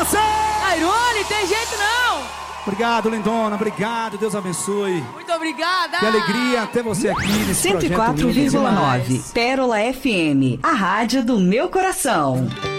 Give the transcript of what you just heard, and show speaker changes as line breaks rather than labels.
você!
Airone, tem jeito não!
Obrigado, lindona, obrigado, Deus abençoe.
Muito obrigada!
Que alegria ter você aqui nesse projeto lindo.
104,9 Pérola FM, a rádio do meu coração.